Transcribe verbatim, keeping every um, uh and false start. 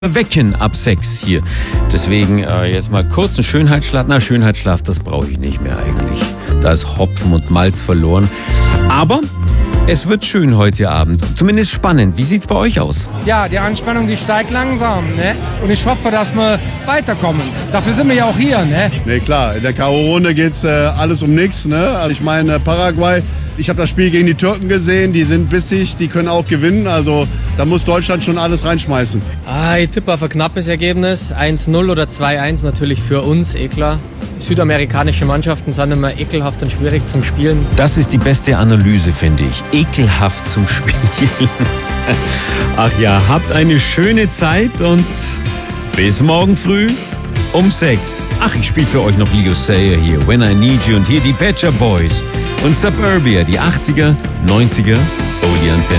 Wecken ab sechs hier. Deswegen äh, jetzt mal kurz einen Schönheitsschlaf. Na, Schönheitsschlaf, das brauche ich nicht mehr eigentlich. Da ist Hopfen und Malz verloren. Aber es wird schön heute Abend. Zumindest spannend. Wie sieht's bei euch aus? Ja, die Anspannung, die steigt langsam, ne? Und ich hoffe, dass wir weiterkommen. Dafür sind wir ja auch hier, ne? Ne, klar. In der K O-Runde geht's äh, alles um nichts, ne? Also ich meine, Paraguay, ich habe das Spiel gegen die Türken gesehen. Die sind bissig, die können auch gewinnen. Also da muss Deutschland schon alles reinschmeißen. Ah, ich tippe auf ein knappes Ergebnis. eins null oder zwei eins natürlich für uns, eh klar. Südamerikanische Mannschaften sind immer ekelhaft und schwierig zum Spielen. Das ist die beste Analyse, finde ich. Ekelhaft zum Spielen. Ach ja, habt eine schöne Zeit und bis morgen früh um sechs. Ach, ich spiele für euch noch Leo Sayer hier, When I Need You, und hier die Pet Shop Boys und Suburbia, die achtziger, neunziger, oh die Antenne.